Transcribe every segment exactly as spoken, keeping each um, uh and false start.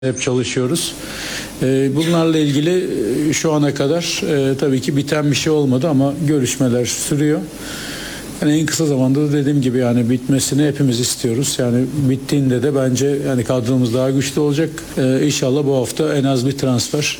Hep çalışıyoruz. Bunlarla ilgili şu ana kadar tabii ki biten bir şey olmadı ama görüşmeler sürüyor. Yani en kısa zamanda da dediğim gibi yani bitmesini hepimiz istiyoruz. Yani bittiğinde de bence yani kadromuz daha güçlü olacak. Ee, İnşallah bu hafta en az bir transfer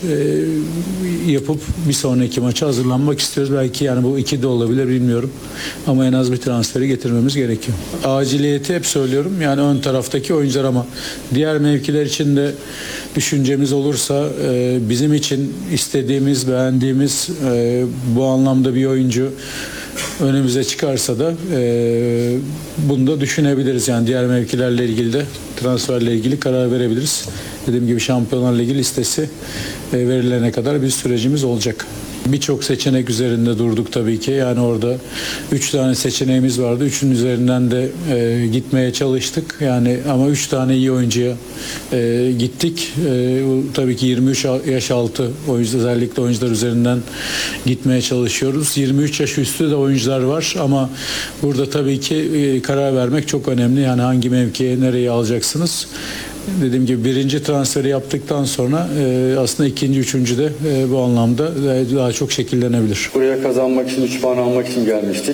e, yapıp bir sonraki maça hazırlanmak istiyoruz. Belki yani bu iki de olabilir bilmiyorum. Ama en az bir transferi getirmemiz gerekiyor. Aciliyeti hep söylüyorum. Yani ön taraftaki oyuncular ama diğer mevkiler için de düşüncemiz olursa e, bizim için istediğimiz, beğendiğimiz e, bu anlamda bir oyuncu önümüze çıkarsa da e, bunu da düşünebiliriz. Yani diğer mevkilerle ilgili de transferle ilgili karar verebiliriz. Dediğim gibi Şampiyonlar Ligi listesi e, verilene kadar bir sürecimiz olacak. Birçok seçenek üzerinde durduk tabii ki. Yani orada üç tane seçeneğimiz vardı. Üçün üzerinden de e, gitmeye çalıştık. Yani ama üç tane iyi oyuncuya e, gittik. E, tabii ki yirmi üç yaş altı oyuncu, özellikle oyuncular üzerinden gitmeye çalışıyoruz. yirmi üç yaş üstü de oyuncular var ama burada tabii ki e, karar vermek çok önemli. Yani hangi mevkiye nereye alacaksınız? Dediğim gibi birinci transferi yaptıktan sonra e, aslında ikinci, üçüncü de e, bu anlamda e, daha çok şekillenebilir. Buraya kazanmak için, üç puan almak için gelmiştik.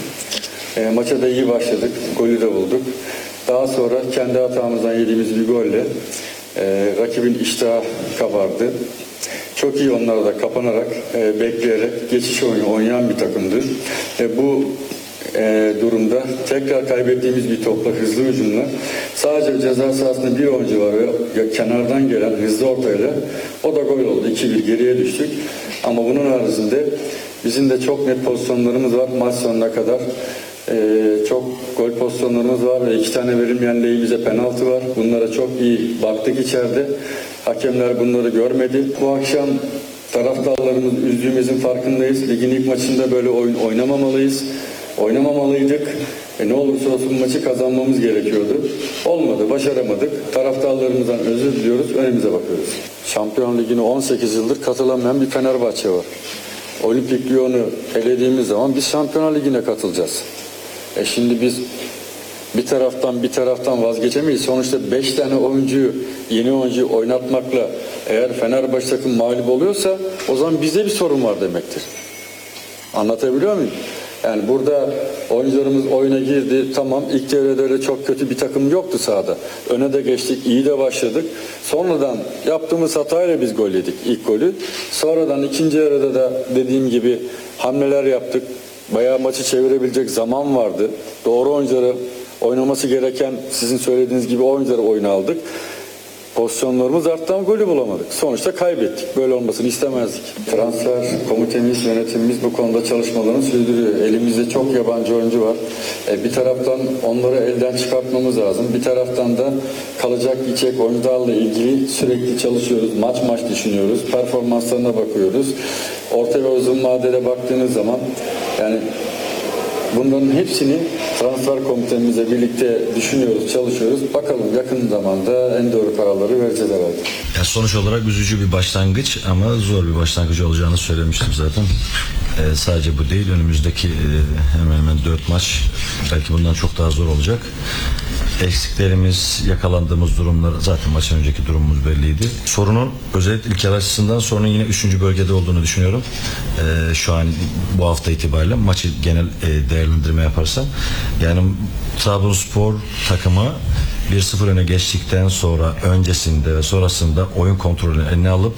E, maça da iyi başladık, golü de bulduk. Daha sonra kendi hatamızdan yediğimiz bir golle e, rakibin iştahı kabardı. Çok iyi onlara da kapanarak, e, bekleyerek geçiş oyunu oynayan bir takımdı. E, bu E, durumda tekrar kaybettiğimiz bir topla, hızlı hücumla sadece ceza sahasında bir oyuncu var ve kenardan gelen hızlı ortayla o da gol oldu. iki bir geriye düştük. Ama bunun haricinde bizim de çok net pozisyonlarımız var. Maç sonuna kadar e, çok gol pozisyonlarımız var ve iki tane verilmeyen lehimize penaltı var. Bunlara çok iyi baktık içeride. Hakemler bunları görmedi. Bu akşam taraftarlarımız üzdüğümüzün farkındayız. Ligin ilk maçında böyle oyun oynamamalıyız. Oynamamalıydık. E ne olursa olsun maçı kazanmamız gerekiyordu. Olmadı, başaramadık. Taraftarlarımızdan özür diliyoruz, önümüze bakıyoruz. Şampiyon Ligi'ne on sekiz yıldır katılamayan bir Fenerbahçe var. Olimpik Lyon'u elediğimiz zaman biz Şampiyonlar Ligi'ne katılacağız. E şimdi biz bir taraftan bir taraftan vazgeçemeyiz. Sonuçta beş tane oyuncuyu, yeni oyuncuyu oynatmakla eğer Fenerbahçe takım mağlup oluyorsa o zaman bizde bir sorun var demektir. Anlatabiliyor muyum? Yani burada oyuncularımız oyuna girdi. Tamam, ilk devrede öyle çok kötü bir takım yoktu sahada. Öne de geçtik, iyi de başladık. Sonradan yaptığımız hatayla biz gol yedik ilk golü. Sonradan ikinci yarıda da dediğim gibi hamleler yaptık. Bayağı maçı çevirebilecek zaman vardı. Doğru oyuncuları oynaması gereken sizin söylediğiniz gibi oyuncuları oyuna aldık. Pozisyonlarımız arttı ama golü bulamadık. Sonuçta kaybettik. Böyle olmasını istemezdik. Transfer komitemiz, yönetimimiz bu konuda çalışmalarını sürdürüyor. Elimizde çok yabancı oyuncu var. E, bir taraftan onları elden çıkartmamız lazım. Bir taraftan da kalacak gidecek oyuncularla ilgili sürekli çalışıyoruz. Maç maç düşünüyoruz. Performanslarına bakıyoruz. Orta ve uzun vadede baktığınız zaman yani bunların hepsini transfer komitemizle birlikte düşünüyoruz, çalışıyoruz. Bakalım yakın zamanda en doğru kararları vereceğiz herhalde. Ya sonuç olarak üzücü bir başlangıç ama zor bir başlangıç olacağını söylemiştim zaten. Ee, sadece bu değil, önümüzdeki e, hemen hemen dört maç belki bundan çok daha zor olacak. Eksiklerimiz, yakalandığımız durumlar, zaten maçın önceki durumumuz belliydi. Sorunun özellikle ilk yarı açısından sorunun yine üçüncü bölgede olduğunu düşünüyorum. Ee, şu an bu hafta itibariyle maçı genel e, değerlendirme yaparsam. Yani Trabzonspor takımı bir sıfır öne geçtikten sonra öncesinde ve sonrasında oyun kontrolünü eline alıp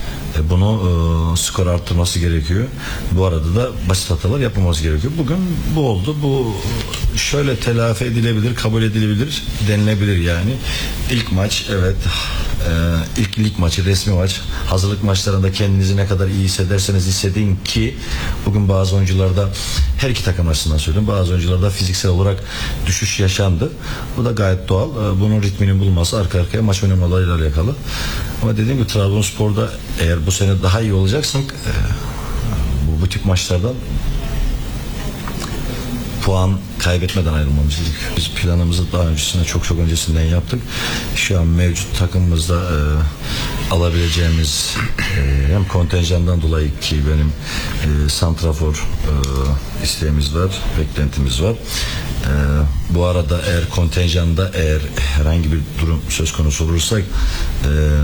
bunu e, skor arttırması gerekiyor. Bu arada da basit hatalar yapılması gerekiyor. Bugün bu oldu. Bu şöyle telafi edilebilir, kabul edilebilir, denilebilir yani. İlk maç evet e, ilk lig maçı, resmi maç. Hazırlık maçlarında kendinizi ne kadar iyi hissederseniz hissedin ki bugün bazı oyuncularda, her iki takım açısından söylüyorum, bazı oyuncularda fiziksel olarak düşüş yaşandı. Bu da gayet doğal. E, bunun ritmini bulması, arka arkaya maç oynamalarıyla alakalı. Ama dediğim gibi Trabzonspor'da eğer bu sene daha iyi olacaksak e, bu, bu tip maçlardan puan kaybetmeden ayrılmamız gerekiyor. Biz planımızı daha öncesinde, çok çok öncesinden yaptık. Şu an mevcut takımımızda e, alabileceğimiz e, hem kontenjandan dolayı ki benim e, santrafor e, isteğimiz var, beklentimiz var. Ee, bu arada eğer kontenjanda eğer herhangi bir durum söz konusu olursa e,